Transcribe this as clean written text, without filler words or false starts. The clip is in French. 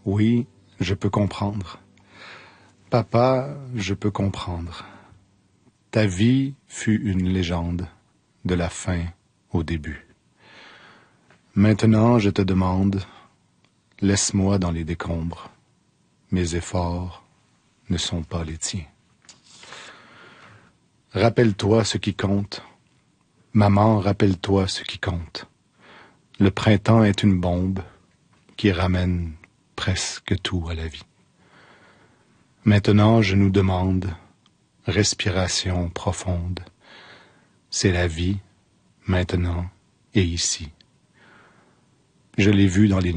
Oui, je peux comprendre. Papa, je peux comprendre. Ta vie fut une légende, de la fin au début. Maintenant, je te demande, laisse-moi dans les décombres. Mes efforts ne sont pas les tiens. Rappelle-toi ce qui compte. Maman, rappelle-toi ce qui compte. Le printemps est une bombe qui ramène presque tout à la vie. Maintenant, je nous demande, respiration profonde. C'est la vie, maintenant et ici. Je l'ai vu dans les